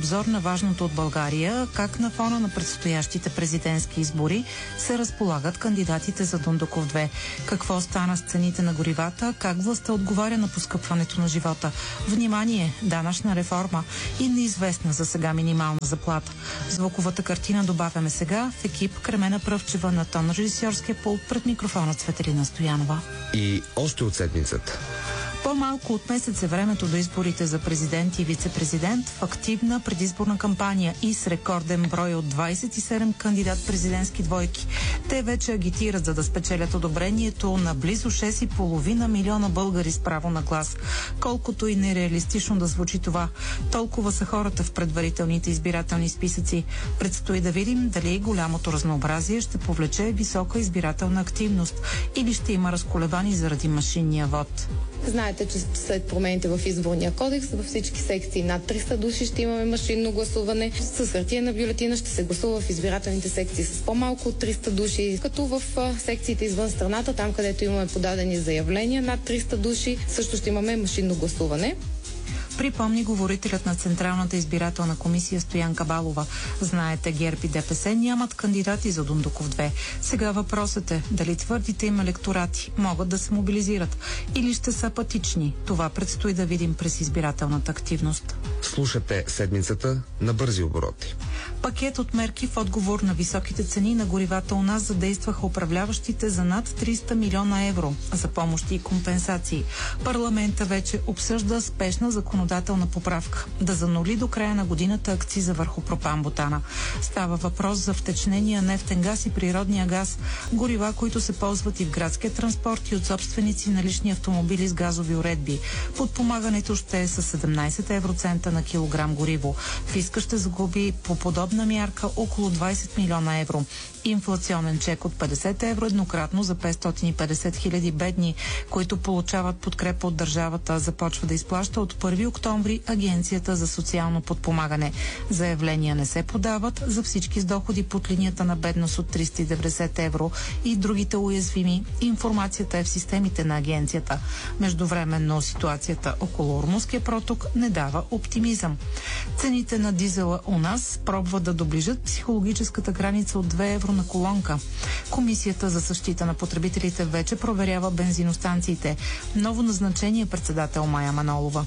обзор на важното от България, как на фона на предстоящите президентски избори се разполагат кандидатите за Дондуков 2. Какво стана с цените на горивата, как властта отговаря на поскъпването на живота. Внимание, данъчна реформа и неизвестна за сега минимална заплата. Звуковата картина добавяме сега в екип Кремена Пръвчева на тон режисьорския пулт, пред микрофона Цветелина Стоянова. И още от седмицата. По-малко от месец е времето до изборите за президент и вице-президент в активна предизборна кампания и с рекорден брой от 27 кандидат-президентски двойки. Те вече агитират, за да спечелят одобрението на близо 6,5 милиона българи с право на глас. Колкото и нереалистично да звучи това, толкова са хората в предварителните избирателни списъци. Предстои да видим дали голямото разнообразие ще повлече висока избирателна активност или ще има разколебани заради машинния вод. Знаете, че след промените в изборния кодекс във всички секции над 300 души ще имаме машинно гласуване. С хартиена бюлетина ще се гласува в избирателните секции с по-малко от 300 души, като в секциите извън страната, там където имаме подадени заявления над 300 души, също ще имаме машинно гласуване. Припомни говорителят на Централната избирателна комисия Стоян Кабалова. Знаете, ГЕРБ и ДПС нямат кандидати за Дондуков 2. Сега въпросът е дали твърдите им електорати могат да се мобилизират или ще са апатични. Това предстои да видим през избирателната активност. Слушате седмицата на бързи обороти. Пакет от мерки в отговор на високите цени на горивата у нас задействаха управляващите за над 300 милиона евро за помощи и компенсации. Парламента вече обсъжда спешна законодателна поправка да занули до края на годината акциза върху пропан-бутана. Става въпрос за втечнения нефтен газ и природния газ, горива, които се ползват и в градския транспорт и от собственици на лични автомобили с газови уредби. Подпомагането ще е с 17 евроцента на килограм гориво. Фиска ще загуби по подобна мярка около 20 милиона евро. Инфлационен чек от 50 евро еднократно за 550 хиляди бедни, които получават подкрепа от държавата, започва да изплаща от 1 октомври Агенцията за социално подпомагане. Заявления не се подават за всички с доходи под линията на бедност от 390 евро и другите уязвими. Информацията е в системите на агенцията. Междувременно ситуацията около Ормузския проток не дава оптимизъм. Цените на дизела у нас пробват да доближат психологическата граница от 2 евро на колонка. Комисията за защита на потребителите вече проверява бензиностанциите. Ново назначение председател Мая Манолова.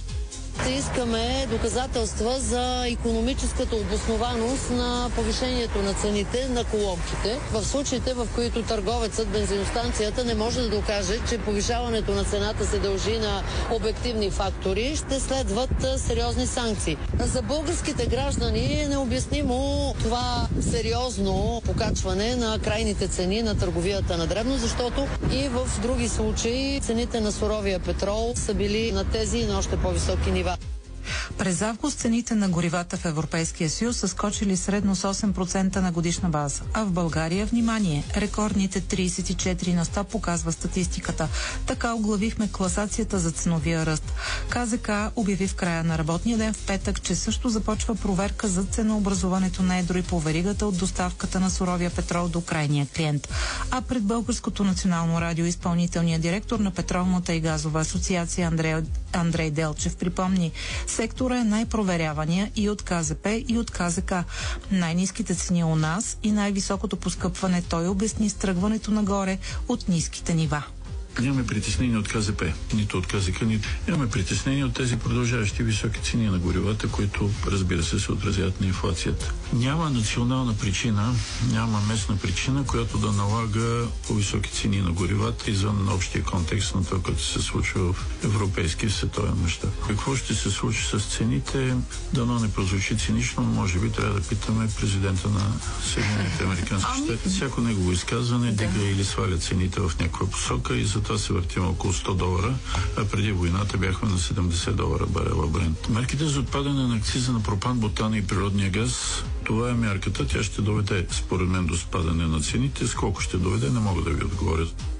Искаме доказателства за икономическата обоснованост на повишението на цените на колонките. В случаите, в които търговецът, бензиностанцията не може да докаже, че повишаването на цената се дължи на обективни фактори, ще следват сериозни санкции. За българските граждани е необяснимо това сериозно покачване на крайните цени на търговията на дребно, защото и в други случаи цените на суровия петрол са били на тези и на още по-високи нива. През август цените на горивата в Европейския съюз са скочили средно с 8% на годишна база. А в България, внимание, рекордните 34 на 100 показва статистиката. Така оглавихме класацията за ценовия ръст. КЗК обяви в края на работния ден в петък, че също започва проверка за ценообразуването на едро и по веригата от доставката на суровия петрол до крайния клиент. А пред Българското национално радио изпълнителният директор на Петролната и газова асоциация Андрей Делчев припомни, сектора е най-проверявания и от КЗП, и от КЗК. Най-ниските цени у нас и най-високото поскъпване той обясни с тръгването нагоре от ниските нива. Нямаме притеснение от КЗП, нито от КЗК, нито имаме притеснение от тези продължаващи високи цени на горивата, които, разбира се отразяват на инфлацията. Няма национална причина, няма местна причина, която да налага по-високи цени на горивата извън общия контекст на това, което се случва в европейския световен мащаб. Какво ще се случи с цените? Дано не прозвучи цинично, може би трябва да питаме президента на Съединените американски щати. Всяко негово изказване дига или сваля цените в някаква посока и за това се въртим около $100, а преди войната бяхме на $70 барела Брент. Мерките за отпадане на акциза на пропан, бутана и природния газ, това е мярката. Тя ще доведе, според мен, до спадане на цените. Сколко ще доведе, не мога да ви отговоря.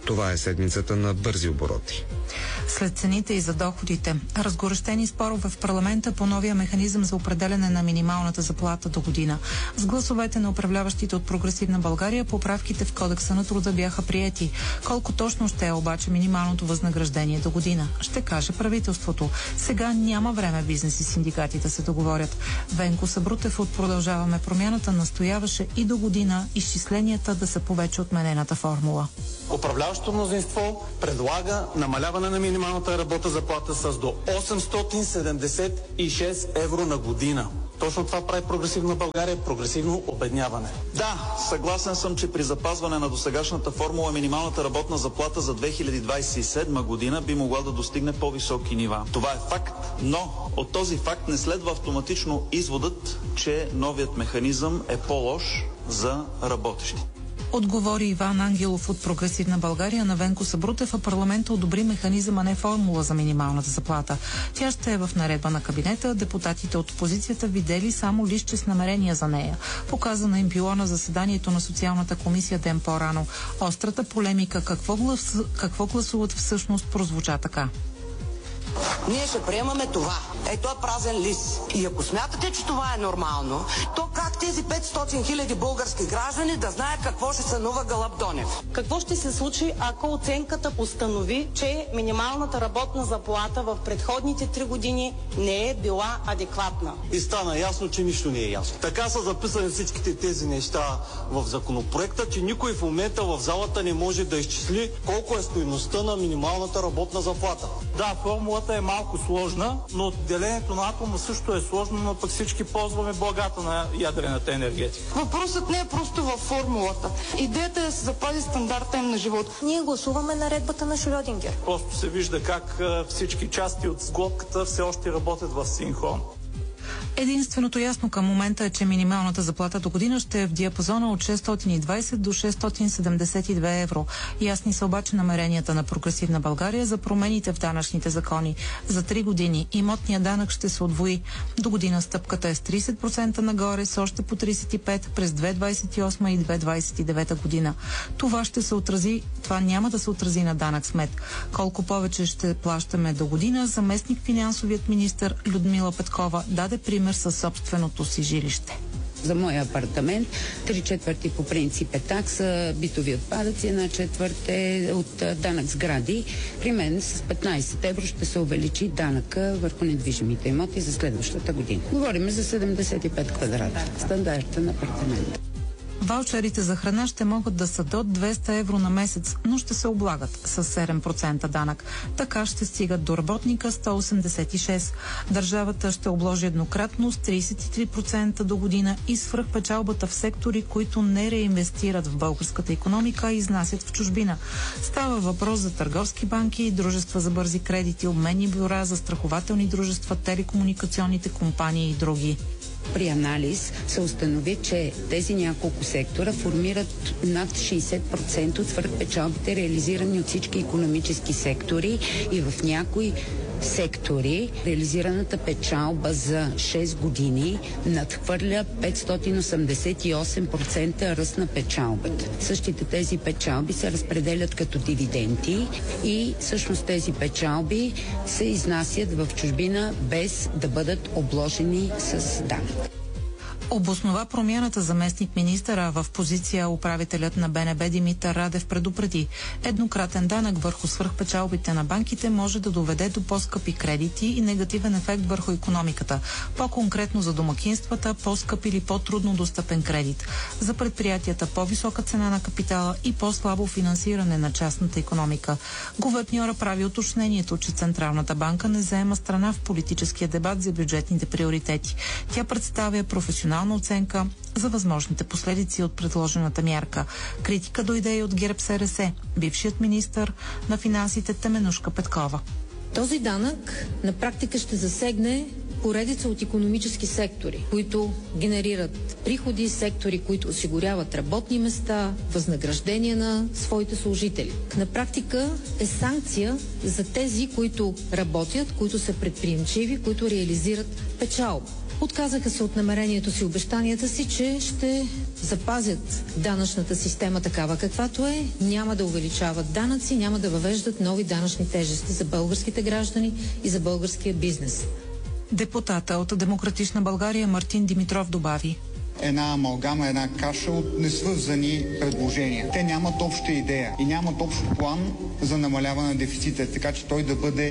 Това е седмицата на бързи обороти. След цените и за доходите, разгорещени спорове в парламента по новия механизъм за определяне на минималната заплата до година. С гласовете на управляващите от Прогресивна България поправките в Кодекса на труда бяха приети. Колко точно ще е обаче минималното възнаграждение до година? Ще каже правителството. Сега няма време бизнес и синдикати да се договорят. Венко Сабрутев от Продължаваме промяната настояваше и до година изчисленията да са повече отменената формула. Управляващото мнозинство предлага намаляване на минималната работна заплата с до 876 евро на година. Точно това прави Прогресивна България, прогресивно обедняване. Да, съгласен съм, че при запазване на досегашната формула минималната работна заплата за 2027 година би могла да достигне по-високи нива. Това е факт, но от този факт не следва автоматично изводът, че новият механизъм е по-лош за работещи. Отговори Иван Ангелов от Прогресивна България на Венко Сабрутев, а парламента одобри механизъм, а не формула за минималната заплата. Тя ще е в наредба на кабинета. Депутатите от опозицията видели само листче с намерения за нея. Показана им било на заседанието на социалната комисия ден по-рано. Острата полемика какво гласуват всъщност прозвуча така. Ние ще приемаме това. Ето е празен лист. И ако смятате, че това е нормално, то как тези 500 хиляди български граждани да знаят какво ще сънува Гълъб Донев? Какво ще се случи, ако оценката установи, че минималната работна заплата в предходните 3 години не е била адекватна? И стана ясно, че нищо не е ясно. Така са записани всичките тези неща в законопроекта, че никой в момента в залата не може да изчисли колко е стойността на минималната работна заплата. Да, формулата е малко сложна, но делението на атома също е сложно, но пък всички ползваме благата на ядрената енергетика. Въпросът не е просто във формулата. Идеята е да се запази стандарта им на живот. Ние гласуваме наредбата на Шрьодингер. Просто се вижда как всички части от сглобката все още работят в синхрон. Единственото ясно към момента е, че минималната заплата до година ще е в диапазона от 620 до 672 евро. Ясни са обаче намеренията на Прогресивна България за промените в данъчните закони. За 3 години имотният данък ще се удвои. До година стъпката е с 30% нагоре, с още по 35% през 2028 и 2029 година. Това няма да се отрази на данък смет. Колко повече ще плащаме до година, заместник финансовият министър Людмила Петкова даде пример със собственото си жилище. За моя апартамент 3/4 по принцип е такса, битови отпадъци, 1/4 е от данък сгради. При мен с 15 евро ще се увеличи данъка върху недвижимите имоти за следващата година. Говорим за 75 квадрата. Стандартен апартамент. Ваучерите за храна ще могат да са до 200 евро на месец, но ще се облагат с 7% данък. Така ще стигат до работника 186. Държавата ще обложи еднократно с 33% до година и свръхпечалбата в сектори, които не реинвестират в българската икономика, а изнасят в чужбина. Става въпрос за търговски банки, дружества за бързи кредити, обменни бюра, застрахователни дружества, телекомуникационните компании и други. При анализ се установи, че тези няколко сектора формират над 60% от свръхпечалбите, реализирани от всички икономически сектори, и в някои сектори реализираната печалба за 6 години надхвърля 588% ръст на печалбата. Същите тези печалби се разпределят като дивиденти и всъщност тези печалби се изнасят в чужбина без да бъдат обложени с данък. Обоснова промяната заместник министъра, в позиция управителят на БНБ Димитър Радев предупреди. Еднократен данък върху свръхпечалбите на банките може да доведе до по-скъпи кредити и негативен ефект върху икономиката. По-конкретно за домакинствата, по-скъп или по-трудно достъпен кредит. За предприятията по-висока цена на капитала и по-слабо финансиране на частната икономика. Гуверньора прави уточнението, че Централната банка не заема страна в политическия дебат за бюджетните приоритети. Тя представя професионална оценка за възможните последици от предложената мярка. Критика дойде и от ГЕРБ-СРС, бившият министър на финансите Теменужка Петкова. Този данък на практика ще засегне поредица от икономически сектори, които генерират приходи, сектори, които осигуряват работни места, възнаграждения на своите служители. На практика е санкция за тези, които работят, които са предприемчиви, които реализират печалба. Отказаха се от намерението си, обещанията си, че ще запазят данъчната система такава каквато е, няма да увеличават данъци, няма да въвеждат нови данъчни тежести за българските граждани и за българския бизнес. Депутата от Демократична България Мартин Димитров добави: една амалгама, една каша от несвързани предложения. Те нямат обща идея и нямат общ план за намаляване на дефицита, така че той да бъде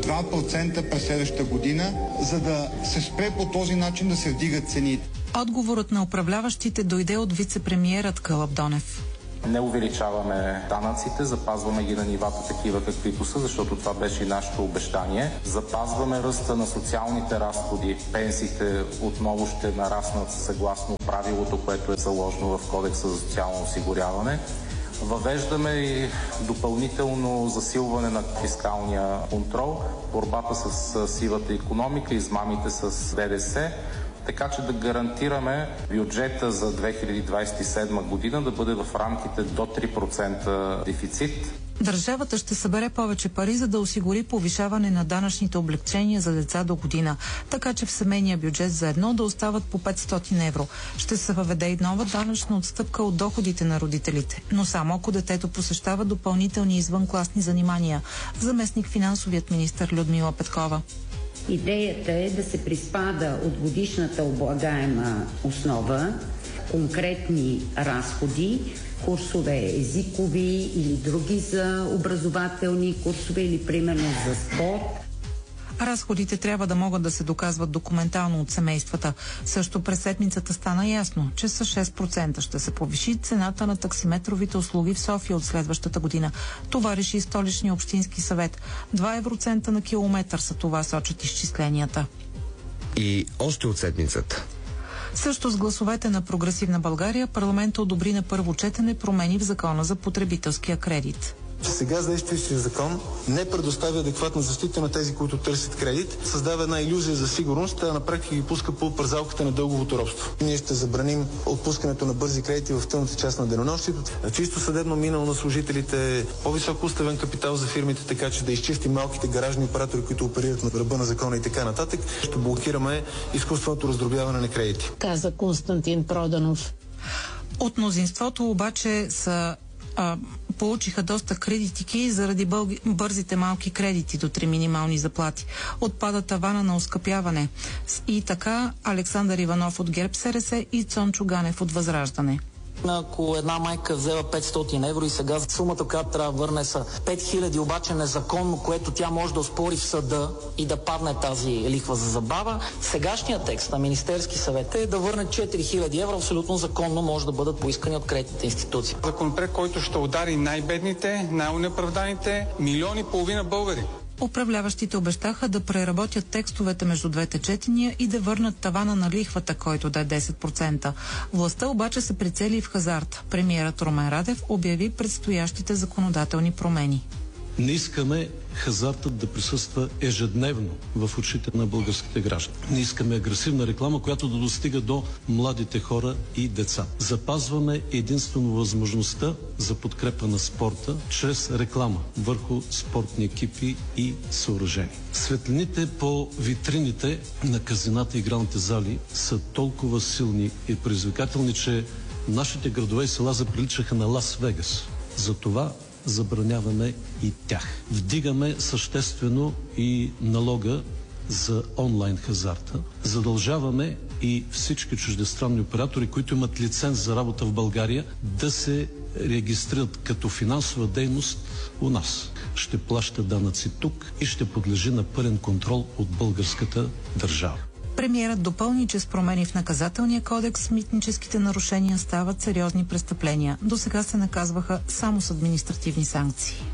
2% през следващата година, за да се спре по този начин да се вдигат цените. Отговорът на управляващите дойде от вице-премиерът Кълъб Донев. Не увеличаваме данъците, запазваме ги на нивата такива каквито са, защото това беше и нашето обещание. Запазваме ръста на социалните разходи. Пенсиите отново ще нараснат съгласно правилото, което е заложено в Кодекса за социално осигуряване. Въвеждаме и допълнително засилване на фискалния контрол, борбата с сивата икономика, измамите с ДДС, така че да гарантираме бюджета за 2027 година да бъде в рамките до 3% дефицит. Държавата ще събере повече пари, за да осигури повишаване на данъчните облекчения за деца до година, така че в семейния бюджет за едно да остават по 500 евро. Ще се въведе и нова данъчна отстъпка от доходите на родителите, но само ако детето посещава допълнителни извънкласни занимания. Заместник финансовият министър Людмила Петкова. Идеята е да се приспада от годишната облагаема основа конкретни разходи, курсове езикови или други за образователни курсове или примерно за спорт. Разходите трябва да могат да се доказват документално от семействата. Също през седмицата стана ясно, че с 6% ще се повиши цената на таксиметровите услуги в София от следващата година. Това реши Столичния общински съвет. 2 евроцента на километър са, това сочат изчисленията. И още от седмицата. Също с гласовете на Прогресивна България парламента одобри на първо четене промени в Закона за потребителския кредит. Сега действащия закон не предоставя адекватна защита на тези, които търсят кредит. Създава една илюзия за сигурност, а на практика ги пуска по пързалката на дълговото робство. Ние ще забраним отпускането на бързи кредити в тъмната част на денонощието. Чисто съдебно минало на служителите, по-висок уставен капитал за фирмите, така че да изчистим малките гаражни оператори, които оперират на ръба на закона и така нататък. Ще блокираме изкуственото раздробяване на кредити. Каза Константин Проданов. От мнозинството обаче получиха доста критики заради бързите малки кредити до 3 минимални заплати. Отпада тавана на оскъпяване. И така Александър Иванов от ГЕРБ-СРС и Цончо Ганев от Възраждане. Ако една майка взела 500 евро и сега сумата, която трябва да върне са 5000, обаче незаконно, което тя може да оспори в съда и да падне тази лихва за забава, сегашният текст на Министерски съвет е да върне 4000 евро, абсолютно законно може да бъдат поискани от кредитните институции. Законопроект, който ще удари най-бедните, най-унеправданите, 1,5 милиона българи. Управляващите обещаха да преработят текстовете между двете четения и да върнат тавана на лихвата, който да е 10%. Властта обаче се прицели в хазарт. Премиерът Румен Радев обяви предстоящите законодателни промени. Не искаме хазартът да присъства ежедневно в очите на българските граждани. Не искаме агресивна реклама, която да достига до младите хора и деца. Запазваме единствено възможността за подкрепа на спорта чрез реклама върху спортни екипи и съоръжения. Светлините по витрините на казината и игралните зали са толкова силни и предизвикателни, че нашите градове и села заприличаха на Лас Вегас. Затова забраняваме и тях. Вдигаме съществено и налога за онлайн хазарта. Задължаваме и всички чуждестранни оператори, които имат лиценз за работа в България, да се регистрират като финансова дейност у нас. Ще плаща данъци тук и ще подлежи на пълен контрол от българската държава. Премиерът допълни, че с промени в наказателния кодекс митническите нарушения стават сериозни престъпления. До сега се наказваха само с административни санкции.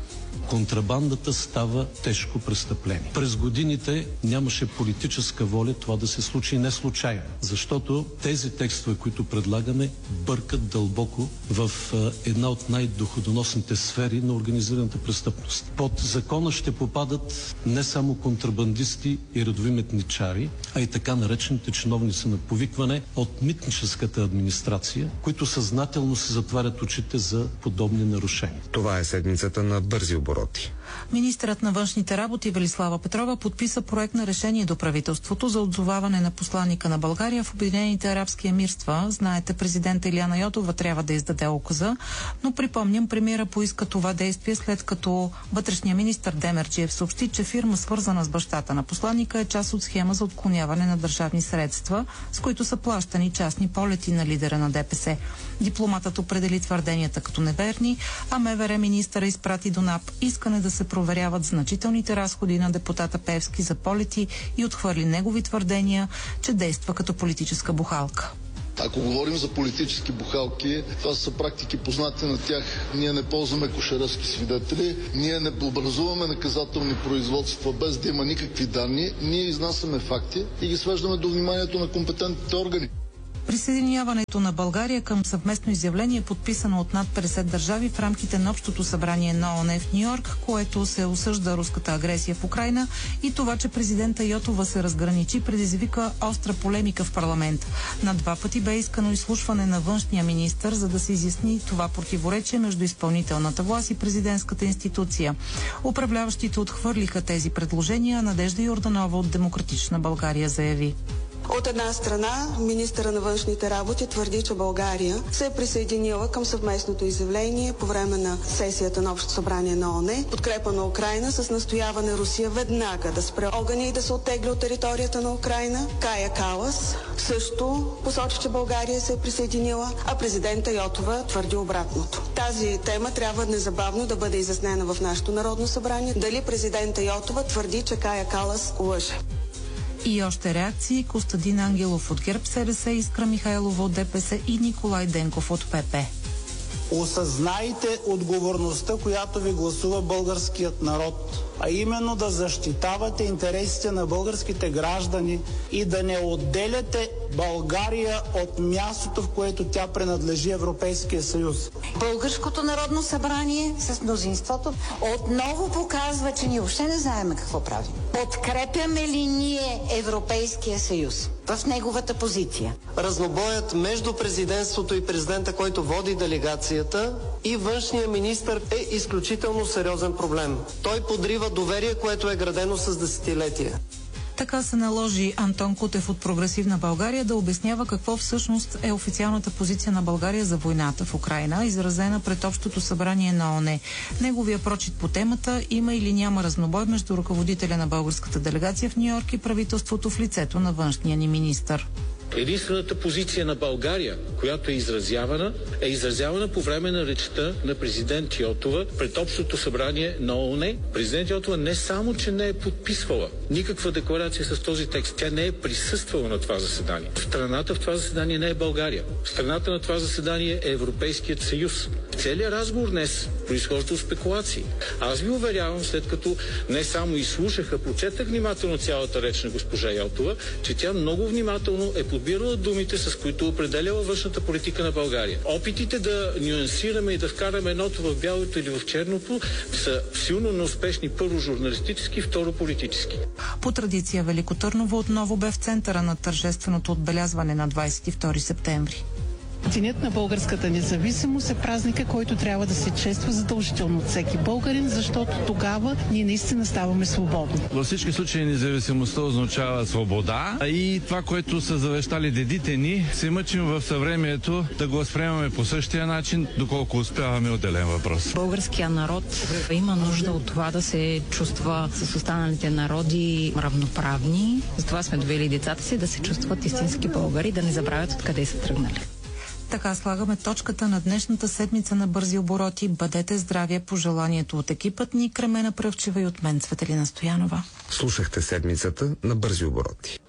контрабандата става тежко престъпление. През годините нямаше политическа воля това да се случи не случайно, защото тези текстове, които предлагаме, бъркат дълбоко в една от най-доходоносните сфери на организираната престъпност. Под закона ще попадат не само контрабандисти и редови митничари, а и така наречените чиновници на повикване от митническата администрация, които съзнателно се затварят очите за подобни нарушения. Това е седмицата на бързи обороти. Министърът на външните работи Велислава Петрова подписа проект на решение до правителството за отзоваване на посланника на България в Обединените арабски емирства. Знаете, президента Илияна Йотова трябва да издаде указа, но припомням, премиера поиска това действие, след като вътрешния министър Демерджиев съобщи, че фирма, свързана с бащата на посланника, е част от схема за отклоняване на държавни средства, с които са плащани частни полети на лидера на ДПС. Дипломатът определи твърденията като неверни, а МВР министъра изпрати до НАП искане да се проверяват значителните разходи на депутата Пеевски за полети и отхвърли негови твърдения, че действа като политическа бухалка. Ако говорим за политически бухалки, това са практики познати на тях. Ние не ползваме кошеръвски свидетели, ние не образуваме наказателни производства без да има никакви данни, ние изнасяме факти и ги свеждаме до вниманието на компетентните органи. Присъединяването на България към съвместно изявление, подписано от над 50 държави в рамките на Общото събрание на ООН в Ню-Йорк, което се осъжда руската агресия в Украйна, и това, че президента Йотова се разграничи, предизвика остра полемика в парламент. На 2 пъти бе искано изслушване на външния министър, за да се изясни това противоречие между изпълнителната власт и президентската институция. Управляващите отхвърлиха тези предложения, а Надежда Йорданова от Демократична България заяви: От една страна, министъра на външните работи твърди, че България се е присъединила към съвместното изявление по време на сесията на Общото събрание на ООН, подкрепа на Украйна с настояване Русия веднага да спре огъня и да се оттегли от територията на Украйна. Кая Калас също посочи, че България се е присъединила, а президента Йотова твърди обратното. Тази тема трябва незабавно да бъде изяснена в нашето Народно събрание. Дали президента Йотова твърди, че Кая Калас лъже? И още реакции: Костадин Ангелов от ГЕРБ-СДС, Искра Михайлова от ДПС и Николай Денков от ПП. Осъзнайте отговорността, която ви гласува българският народ, а именно да защитавате интересите на българските граждани и да не отделяте България от мястото, в което тя принадлежи Европейския съюз. Българското народно събрание с мнозинството отново показва, че ние въобще не знаем какво правим. Подкрепяме ли ние Европейския съюз в неговата позиция? Разнобоят между президентството и президента, който води делегацията, и външния министър е изключително сериозен проблем. Той подрива доверие, което е градено с десетилетия. Така се наложи Антон Кутев от Прогресивна България да обяснява какво всъщност е официалната позиция на България за войната в Украйна, изразена пред Общото събрание на ООН. Неговия прочит по темата: има или няма разнобой между ръководителя на българската делегация в Ню-Йорк и правителството в лицето на външния ни министър. Единствената позиция на България, която е изразявана по време на речта на президент Йотова пред Общото събрание на ООН. Президент Йотова не само, че не е подписвала никаква декларация с този текст, тя не е присъствала на това заседание. Страната в това заседание не е България. Страната на това заседание е Европейският съюз. Целият разговор днес произхожда от спекулации. Аз ви уверявам, след като не само изслушаха, прочетах внимателно цялата реч на госпожа Йотова, че тя много внимателно е подбирала думите, с които определяла външната политика на България. Опитите да нюансираме и да вкараме едното в бялото или в черното са силно неуспешни, първо журналистически, второ политически. По традиция Велико Търново отново бе в центъра на тържественото отбелязване на 22 септември. Денят на българската независимост е празника, който трябва да се чества задължително от всеки българин, защото тогава ние наистина ставаме свободни. Във всички случаи независимостта означава свобода и това, което са завещали дедите ни, се мъчим в съвремието да го възприемаме по същия начин, доколко успяваме, отделен въпрос. Българския народ има нужда от това да се чувства с останалите народи равноправни. Затова сме довели децата си да се чувстват истински българи, да не забравят откъде са тръгнали. Така слагаме точката на днешната седмица на бързи обороти. Бъдете здрави, пожеланието от екипът ни, Кремена Пръвчева и от мен, Цветелина Стоянова. Слушахте седмицата на бързи обороти.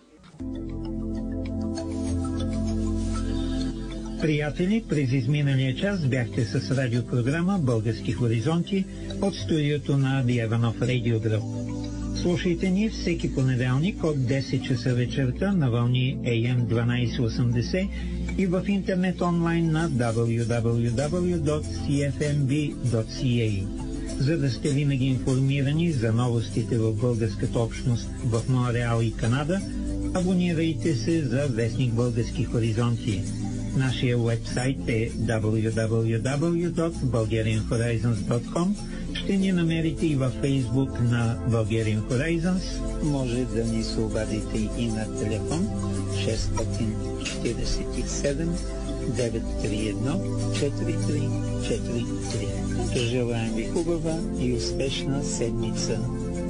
Приятели, през изминалия час бяхте с радиопрограма Български хоризонти от студиото на Диеванов Radio Group. Слушайте ни всеки понеделник от 10 часа вечерта на вълни AM 1280 и в интернет онлайн на www.cfmb.ca. За да сте винаги информирани за новостите в българската общност в Монреал и Канада, абонирайте се за вестник Български хоризонти. Нашия уебсайт е www.bulgarianhorizons.com. Ще ни намерите и във Фейсбук на Bulgarian Horizons. Може да ни се обадите и на телефон 647 931 4343. Желаем ви хубава и успешна седмица.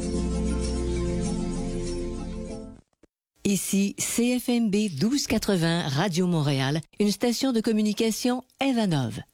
Ici CFMB 1280 Radio Montréal, une station de communication Evanov.